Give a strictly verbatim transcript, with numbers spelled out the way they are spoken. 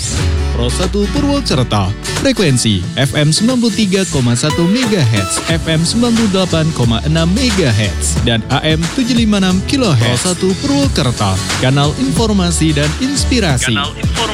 Pro satu Purwokerto, frekuensi F M sembilan puluh tiga koma satu MHz, F M sembilan puluh delapan koma enam MHz, dan A M tujuh lima enam kilohertz. Pro satu Purwokerto, kanal informasi dan inspirasi. Kanal informasi.